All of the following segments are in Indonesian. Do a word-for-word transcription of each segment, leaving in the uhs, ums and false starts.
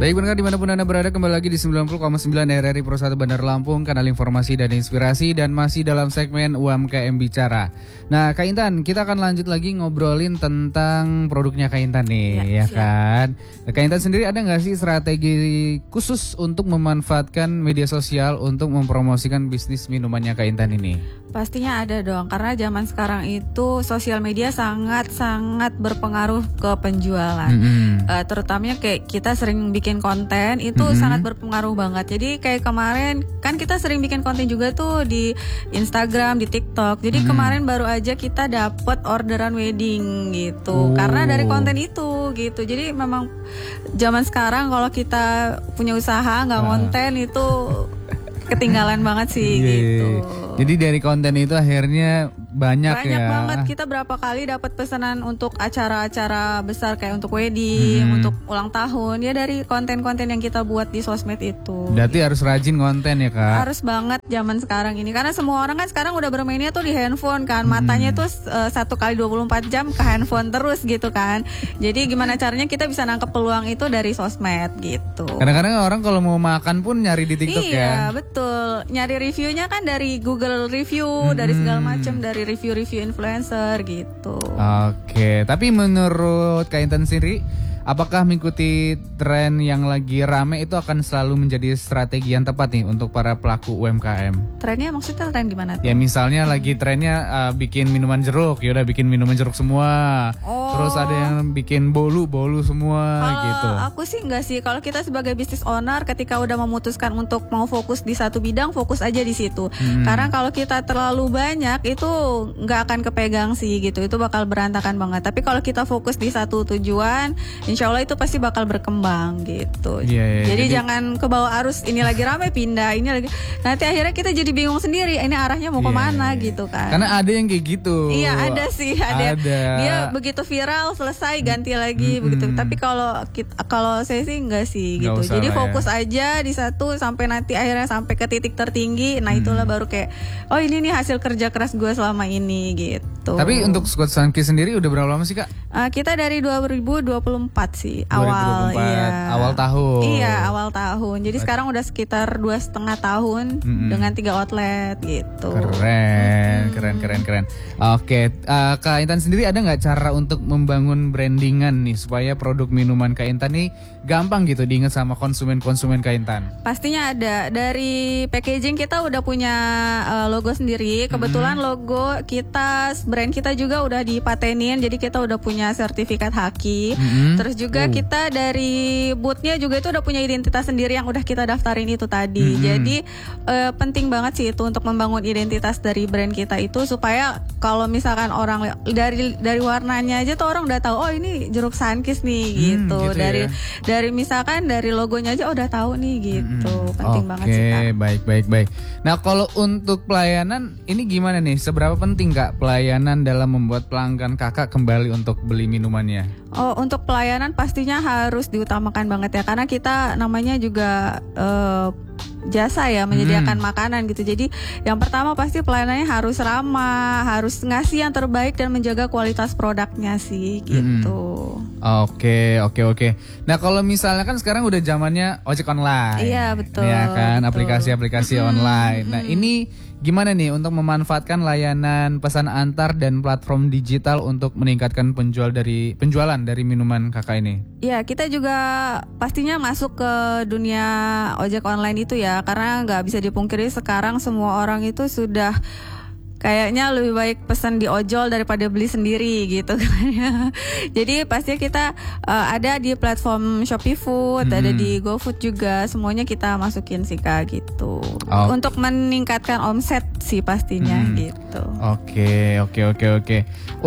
Baik pendengar dimanapun Anda berada, kembali lagi di sembilan puluh koma sembilan R R I Pro satu Bandar Lampung, kanal informasi dan inspirasi, dan masih dalam segmen U M K M Bicara. Nah Kak Intan, kita akan lanjut lagi ngobrolin tentang produknya Kak Intan nih, ya, ya kan? Nah, Kak Intan sendiri ada nggak sih strategi khusus untuk memanfaatkan media sosial untuk mempromosikan bisnis minumannya Kak Intan ini? Pastinya ada dong, karena zaman sekarang itu sosial media sangat-sangat berpengaruh ke penjualan. Mm-hmm. uh, Terutamanya kayak kita sering bikin konten itu mm-hmm. sangat berpengaruh banget. Jadi kayak kemarin kan kita sering bikin konten juga tuh di Instagram, di TikTok. Jadi mm-hmm. kemarin baru aja kita dapat orderan wedding gitu, oh. karena dari konten itu gitu. Jadi memang zaman sekarang kalau kita punya usaha nggak konten ah. itu ketinggalan banget sih yeah. gitu. Jadi dari konten itu akhirnya banyak, banyak ya. banget. Kita berapa kali dapat pesanan untuk acara-acara besar kayak untuk wedding, hmm. untuk ulang tahun. Ya dari konten-konten yang kita buat di sosmed itu. Berarti harus rajin konten ya Kak? Harus banget zaman sekarang ini. Karena semua orang kan sekarang udah bermainnya tuh di handphone kan. Matanya hmm. tuh uh, satu kali dua puluh empat jam ke handphone terus gitu kan. Jadi gimana caranya kita bisa nangkep peluang itu dari sosmed gitu. Kadang-kadang orang kalau mau makan pun nyari di TikTok iya, ya? Iya betul. Nyari reviewnya kan dari Google Review, hmm. dari segala macam, dari review-review influencer gitu. Oke, tapi menurut Kak Intan sendiri, apakah mengikuti tren yang lagi rame itu akan selalu menjadi strategi yang tepat nih untuk para pelaku U M K M? Trennya maksudnya tren gimana tuh? Ya misalnya hmm. lagi trennya uh, bikin minuman jeruk, ya udah bikin minuman jeruk semua. Oh. Terus ada yang bikin bolu, bolu semua Kalo gitu. Aku sih enggak sih. Kalau kita sebagai business owner ketika udah memutuskan untuk mau fokus di satu bidang, fokus aja di situ. Hmm. Karena kalau kita terlalu banyak itu nggak akan kepegang sih gitu. Itu bakal berantakan banget. Tapi kalau kita fokus di satu tujuan, insya Allah itu pasti bakal berkembang gitu. Yeah, yeah, jadi, jadi jangan ke bawah arus, ini lagi ramai pindah, ini lagi. Nanti akhirnya kita jadi bingung sendiri, ini arahnya mau yeah, kemana yeah. gitu kan. Karena ada yang kayak gitu. Iya ada sih, ada. ada. Dia begitu viral selesai ganti lagi mm-hmm. begitu. Tapi kalau kalau saya sih enggak sih gitu. Gak jadi fokus ya. aja di satu sampai nanti akhirnya sampai ke titik tertinggi. Nah, itulah hmm. baru kayak oh ini nih hasil kerja keras gue selama ini gitu. Tapi untuk Squad Sunkist sendiri udah berapa lama sih Kak? Uh, kita dari dua ribu dua puluh empat sih dua ribu dua puluh empat, awal iya. awal tahun. Iya, awal tahun. Jadi sekarang udah sekitar dua setengah tahun mm-hmm. dengan tiga outlet gitu. Keren, hmm. keren, keren, keren. Oke, uh, Kak Intan sendiri ada nggak cara untuk membangun brandingan nih supaya produk minuman Kak Intan nih gampang gitu diingat sama konsumen-konsumen Kak Intan? Pastinya ada. Dari packaging kita udah punya uh, logo sendiri. Kebetulan mm-hmm. logo kita, brand kita juga udah dipatenin. Jadi kita udah punya sertifikat Haki. Mm-hmm. Terus juga uh. kita dari boothnya juga itu udah punya identitas sendiri yang udah kita daftarin itu tadi. Mm-hmm. Jadi uh, penting banget sih itu untuk membangun identitas dari brand kita itu supaya kalau misalkan orang dari dari warnanya aja tuh orang udah tahu oh ini jeruk Sunkist nih hmm, gitu. gitu dari ya? Dari misalkan dari logonya aja oh, udah tahu nih gitu. Mm-hmm. Penting okay, banget sih Kak. Oke, baik baik baik. Nah, kalau untuk pelayanan ini gimana nih? Seberapa penting Kak pelayanan dalam membuat pelanggan Kakak kembali untuk beli minumannya? Oh, untuk pelayanan pastinya harus diutamakan banget ya, karena kita namanya juga uh, jasa ya, menyediakan hmm. makanan gitu. Jadi yang pertama pasti pelayanannya harus ramah, harus ngasih yang terbaik dan menjaga kualitas produknya sih gitu. Hmm. Oke, oke, oke. Nah, kalau misalnya kan sekarang udah zamannya ojek online. Iya, betul. Ya kan, betul. aplikasi-aplikasi hmm. online. Nah, hmm. ini gimana nih untuk memanfaatkan layanan pesan antar dan platform digital untuk meningkatkan penjual dari penjualan dari minuman Kakak ini? Ya, kita juga pastinya masuk ke dunia ojek online itu ya, karena nggak bisa dipungkiri sekarang semua orang itu sudah kayaknya lebih baik pesan di ojol daripada beli sendiri gitu kan ya. Jadi pastinya kita uh, ada di platform Shopee Food, hmm. ada di GoFood juga, semuanya kita masukin sih Kak gitu. Okay. Untuk meningkatkan omset sih pastinya hmm. gitu. Oke, oke, oke, oke.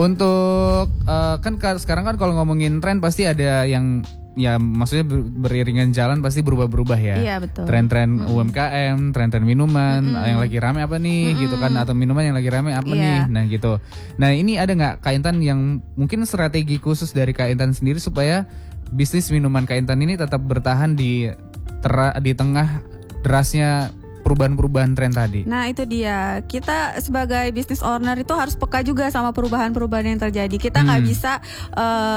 Untuk uh, kan sekarang kan kalau ngomongin tren pasti ada yang ya maksudnya beriringan jalan pasti berubah-berubah ya. Iya betul. Tren-tren mm. U M K M, tren-tren minuman, mm-hmm. yang lagi rame apa nih mm-hmm. gitu kan, atau minuman yang lagi rame apa yeah. nih. Nah gitu. Nah ini ada nggak Kak Intan yang mungkin strategi khusus dari Kak Intan sendiri supaya bisnis minuman Kak Intan ini tetap bertahan di tera, di tengah derasnya perubahan-perubahan tren tadi? Nah itu dia, kita sebagai business owner itu harus peka juga sama perubahan-perubahan yang terjadi. Kita nggak hmm. bisa uh,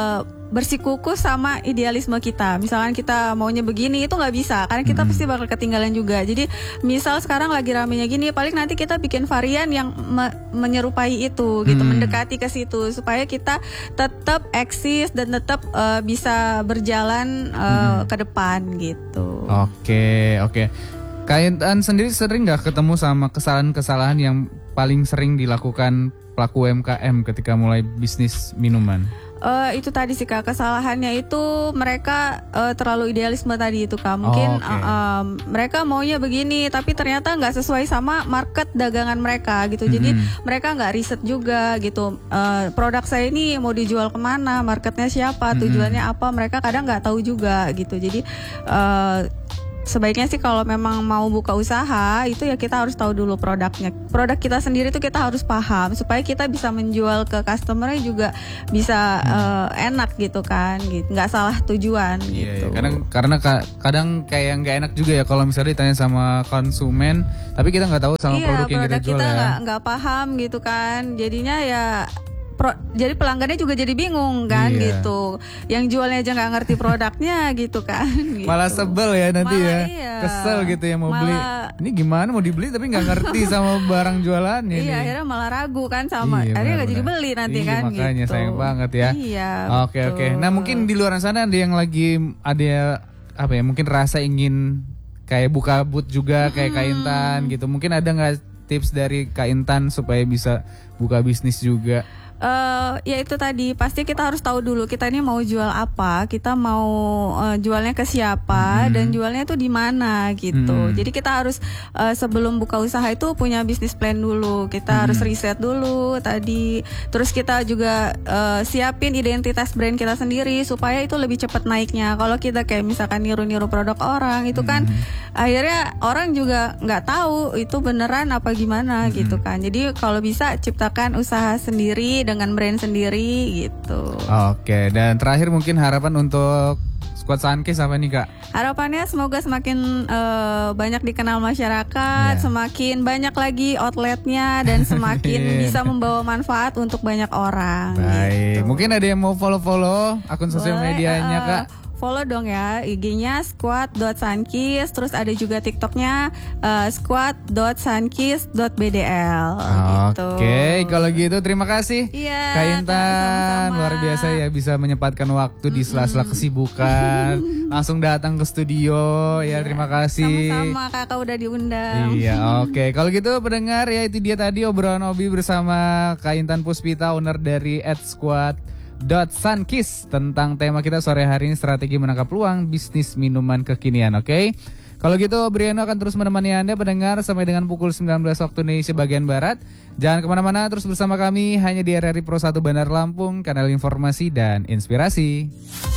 bersikukuh sama idealisme kita. Misalkan kita maunya begini itu nggak bisa, karena kita Hmm. pasti bakal ketinggalan juga. Jadi misal sekarang lagi ramenya gini, paling nanti kita bikin varian yang me- menyerupai itu gitu, Hmm. mendekati ke situ supaya kita tetap eksis dan tetap uh, bisa berjalan uh, ke depan gitu. Oke, oke. Kak Intan sendiri sering nggak ketemu sama kesalahan-kesalahan yang paling sering dilakukan pelaku U M K M ketika mulai bisnis minuman? Uh, itu tadi sih Kak, kesalahannya itu mereka uh, terlalu idealisme tadi itu Kak. Mungkin Oh, oke. uh, um, mereka maunya begini tapi ternyata nggak sesuai sama market dagangan mereka gitu. Jadi Mhm. mereka nggak riset juga gitu. Uh, produk saya ini mau dijual kemana, marketnya siapa, tujuannya apa, mereka kadang nggak tahu juga gitu. Jadi uh, sebaiknya sih kalau memang mau buka usaha itu ya kita harus tahu dulu produknya. Produk kita sendiri tuh kita harus paham supaya kita bisa menjual ke customer-nya juga bisa uh, enak gitu kan, gitu. Nggak salah tujuan Iya, gitu. iya. Kadang karena ka- kadang kayak nggak enak juga ya kalau misalnya ditanya sama konsumen, tapi kita nggak tahu sama iya, produk yang kita produk jual kita ya. nggak nggak paham gitu kan. Jadinya ya Pro, jadi pelanggannya juga jadi bingung kan Iya. gitu. Yang jualnya aja nggak ngerti produknya gitu kan. Gitu. Malah sebel ya nanti Malah ya, iya. kesel gitu ya mau Malah- beli. Ini gimana mau dibeli tapi nggak ngerti sama barang jualannya Iya, nih. akhirnya malah ragu kan sama, Iya, akhirnya nggak jadi benar-benar. beli nanti Iya, kan makanya gitu. sayang banget ya. Iya. Oke betul. oke. Nah mungkin di luar sana ada yang lagi ada apa ya? Mungkin rasa ingin kayak buka booth juga kayak Kak Intan gitu. Mungkin ada nggak tips dari Kak Intan supaya bisa buka bisnis juga? Eh, ya itu tadi pasti kita harus tahu dulu kita ini mau jual apa, kita mau eh, jualnya ke siapa dan jualnya itu di mana gitu. Hmm. Jadi kita harus eh, sebelum buka usaha itu punya bisnis plan dulu. Kita harus riset dulu tadi. Terus kita juga eh, siapin identitas brand kita sendiri supaya itu lebih cepat naiknya. Kalau kita kayak misalkan niru-niru produk orang itu kan akhirnya orang juga nggak tahu itu beneran apa gimana gitu kan. Jadi kalau bisa ciptakan usaha sendiri dengan brand sendiri gitu. Oke, dan terakhir mungkin harapan untuk Squad Sunkist apa nih Kak? Harapannya semoga semakin eh, banyak dikenal masyarakat, Iya. semakin banyak lagi outletnya dan semakin Amin. bisa membawa manfaat untuk banyak orang. Baik, gitu. mungkin ada yang mau follow-follow akun sosial Boleh, medianya eh, Kak? follow dong ya I G-nya squad dot sunkist, terus ada juga TikToknya uh, squad dot sunkist dot b d l gitu. Oke, kalau gitu terima kasih Iya, Kak Intan, sama-sama. luar biasa ya bisa menyempatkan waktu di sela-sela kesibukan, langsung datang ke studio ya, terima kasih. Sama-sama kakak udah diundang. Iya, oke. Kalau gitu pendengar ya itu dia tadi obrolan Obi bersama Kak Intan Puspita, owner dari at squad dot sunkist tentang tema kita sore hari ini, strategi menangkap peluang bisnis minuman kekinian, oke? Kalau gitu Briano akan terus menemani Anda pendengar sampai dengan pukul sembilan belas waktu Indonesia bagian Barat. Jangan kemana-mana, terus bersama kami hanya di R R I Pro satu Bandar Lampung, kanal informasi dan inspirasi.